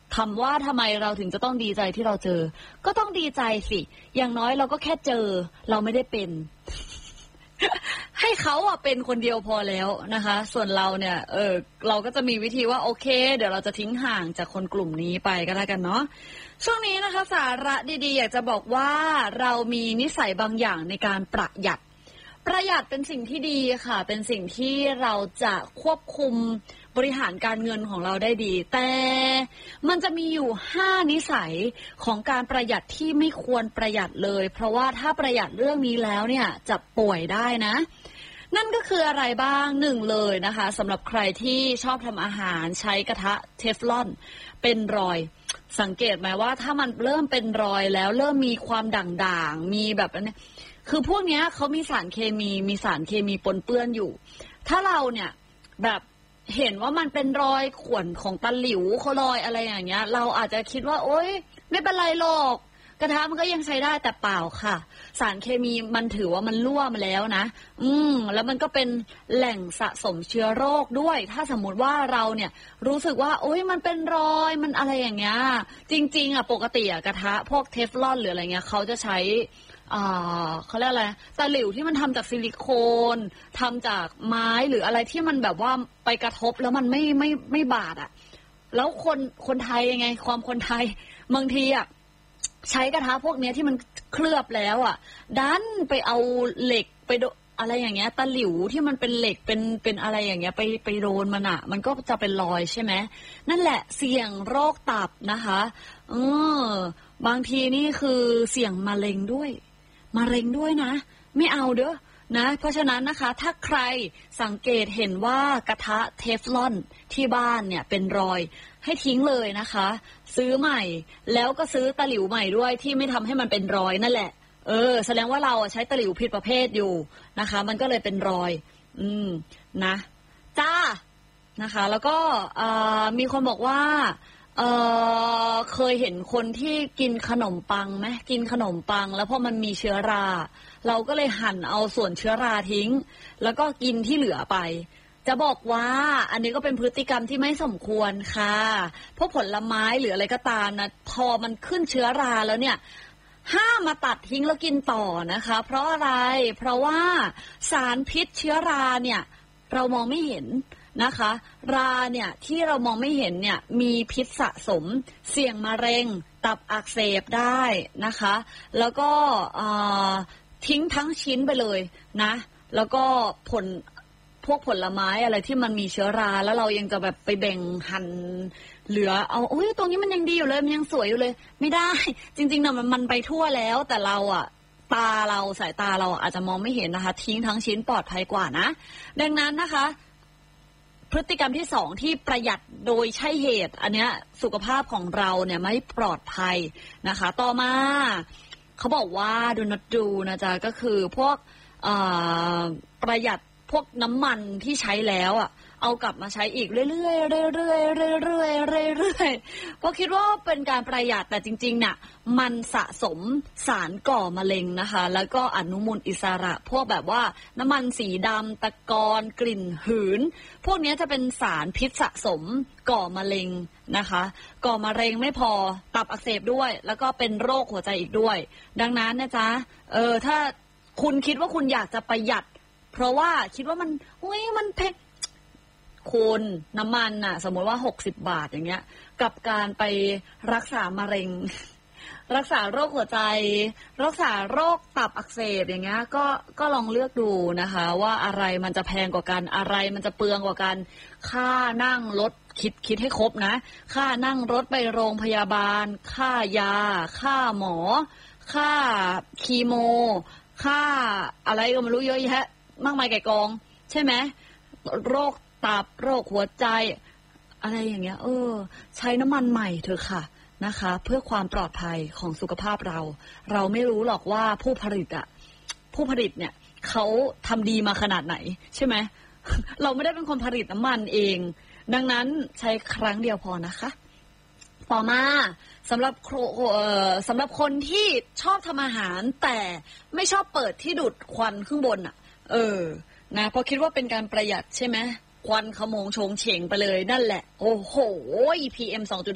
ถามว่าทำไมเราถึงจะต้องดีใจที่เราเจอก็ต้องดีใจสิอย่างน้อยเราก็แค่เจอเราไม่ได้เป็น ให้เขาเป็นคนเดียวพอแล้วนะคะส่วนเราเนี่ยเราก็จะมีวิธีว่าโอเคเดี๋ยวเราจะทิ้งห่างจากคนกลุ่มนี้ไปก็แล้วกันเนาะช่วงนี้นะคะสาระดีๆอยากจะบอกว่าเรามีนิสัยบางอย่างในการประหยัดเป็นสิ่งที่ดีค่ะเป็นสิ่งที่เราจะควบคุมบริหารการเงินของเราได้ดีแต่มันจะมีอยู่5นิสัยของการประหยัดที่ไม่ควรประหยัดเลยเพราะว่าถ้าประหยัดเรื่องนี้แล้วเนี่ยจะป่วยได้นะนั่นก็คืออะไรบ้างหนึ่งเลยนะคะสำหรับใครที่ชอบทำอาหารใช้กระทะเทฟลอนเป็นรอยสังเกตไหมว่าถ้ามันเริ่มเป็นรอยแล้วเริ่มมีความด่างๆมีแบบนี้คือพวกนี้เขามีสารเคมีปนเปื้อนอยู่ถ้าเราเนี่ยแบบเห็นว่ามันเป็นรอยข่วนของตะหลิวเขารอยอะไรอย่างเงี้ยเราอาจจะคิดว่าโอ๊ยไม่เป็นไรหรอกกระทะมันก็ยังใช้ได้แต่เปล่าค่ะสารเคมีมันถือว่ามันรั่วมาแล้วนะแล้วมันก็เป็นแหล่งสะสมเชื้อโรคด้วยถ้าสมมุติว่าเราเนี่ยรู้สึกว่าโอ๊ยมันเป็นรอยมันอะไรอย่างเงี้ยจริงๆปกติกระทะพวกเทฟลอนหรืออะไรเงี้ยเขาจะใช้เขาเรียกอะไรตะหลิวที่มันทำจากซิลิโคนทำจากไม้หรืออะไรที่มันแบบว่าไปกระทบแล้วมันไม่บาดแล้วคนไทยยังไงความคนไทยบางทีใช้กระทะพวกนี้ที่มันเคลือบแล้วดันไปเอาเหล็กไปอะไรอย่างเงี้ยตะหลิวที่มันเป็นเหล็กเป็นอะไรอย่างเงี้ยไปโดนมันก็จะเป็นรอยใช่ไหมนั่นแหละเสี่ยงโรคตับนะคะบางทีนี่คือเสี่ยงมะเร็งด้วยนะไม่เอาเด้อนะเพราะฉะนั้นนะคะถ้าใครสังเกตเห็นว่ากระทะเทฟลอนที่บ้านเนี่ยเป็นรอยให้ทิ้งเลยนะคะซื้อใหม่แล้วก็ซื้อตะหลิวใหม่ด้วยที่ไม่ทำให้มันเป็นรอยนั่นแหละแสดงว่าเราใช้ตะหลิวผิดประเภทอยู่นะคะมันก็เลยเป็นรอยนะจ้านะคะแล้วก็มีคนบอกว่าเคยเห็นคนที่กินขนมปังไหมกินขนมปังแล้วพอมันมีเชื้อราเราก็เลยหั่นเอาส่วนเชื้อราทิ้งแล้วก็กินที่เหลือไปจะบอกว่าอันนี้ก็เป็นพฤติกรรมที่ไม่สมควรค่ะพวกผลไม้หรืออะไรก็ตามนะพอมันขึ้นเชื้อราแล้วเนี่ยห้ามมาตัดทิ้งแล้วกินต่อนะคะเพราะอะไรเพราะว่าสารพิษเชื้อราเนี่ยเรามองไม่เห็นนะคะราเนี่ยที่เรามองไม่เห็นเนี่ยมีพิษสะสมเสี่ยงมะเร็งตับอักเสบได้นะคะแล้วก็ทิ้งทั้งชิ้นไปเลยนะแล้วก็พวกผลไม้อะไรที่มันมีเชื้อราแล้วเรายังจะแบบไปแบ่งหั่นเหลือเอาโอ้ยตรงนี้มันยังดีอยู่เลยมันยังสวยอยู่เลยไม่ได้จริงๆนะมันไปทั่วแล้วแต่เราสายตาเราอาจจะมองไม่เห็นนะคะทิ้งทั้งชิ้นปลอดภัยกว่านะดังนั้นนะคะพฤติกรรมที่2ที่ประหยัดโดยใช่เหตุอันเนี้ยสุขภาพของเราเนี่ยไม่ปลอดภัยนะคะต่อมาเขาบอกว่าดูนะจ๊ะก็คือพวกประหยัดพวกน้ำมันที่ใช้แล้วเอากลับมาใช้อีกเรื่อยๆเรื่อยๆเพราะคิดว่าเป็นการประหยัดแต่จริงๆเนี่ยมันสะสมสารก่อมะเร็งนะคะแล้วก็อนุมูลอิสระพวกแบบว่าน้ำมันสีดำตะกอนกลิ่นหืนพวกนี้จะเป็นสารพิษสะสมก่อมะเร็งนะคะก่อมะเร็งไม่พอตับอักเสบด้วยแล้วก็เป็นโรคหัวใจอีกด้วยดังนั้นนะจ๊ะถ้าคุณคิดว่าคุณอยากจะประหยัดเพราะว่าคิดว่ามันแพงคุณน้ำมันสมมติว่า60 บาทอย่างเงี้ยกับการไปรักษามะเร็งรักษาโรคหัวใจรักษาโรคตับอักเสบอย่างเงี้ยก็ลองเลือกดูนะคะว่าอะไรมันจะแพงกว่ากันอะไรมันจะเปลืองกว่ากันค่านั่งรถคิดให้ครบนะค่านั่งรถไปโรงพยาบาลค่ายาค่าหมอค่าคีโมค่าอะไรก็ไม่รู้เยอะแยะมากมายไก่กองใช่ไหมโรคตับโรคหัวใจอะไรอย่างเงี้ยใช้น้ำมันใหม่เถอะค่ะนะคะเพื่อความปลอดภัยของสุขภาพเราไม่รู้หรอกว่าผู้ผลิตเนี่ยเขาทำดีมาขนาดไหนใช่ไหม เราไม่ได้เป็นคนผลิตน้ำมันเองดังนั้นใช้ครั้งเดียวพอนะคะต่อมาสำหรับคนที่ชอบทำอาหารแต่ไม่ชอบเปิดที่ดูดควันข้างบนนะเพราะคิดว่าเป็นการประหยัดใช่ไหมควันขโมงโฉงเฉงไปเลยนั่นแหละโอ้โห PM